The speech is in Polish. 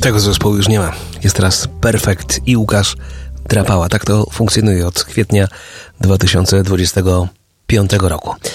Tego zespołu już nie ma. Jest teraz Perfekt i Łukasz Drapała. Tak to funkcjonuje od kwietnia 2025 roku.